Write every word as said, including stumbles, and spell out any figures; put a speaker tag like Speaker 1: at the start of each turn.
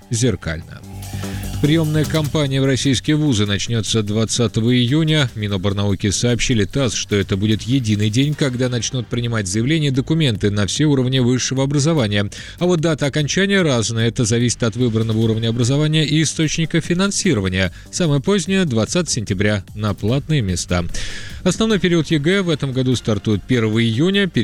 Speaker 1: зеркально. Приемная кампания в российские вузы начнется двадцатого июня. Миноборнауки сообщили ТАСС, что это будет единый день, когда начнут принимать заявления и документы на все уровни высшего образования. А вот дата окончания разная. Это зависит от выбранного уровня образования и источника финансирования. Самое позднее – двадцатого сентября на платные места. Основной период ЕГЭ в этом году стартует первого июня.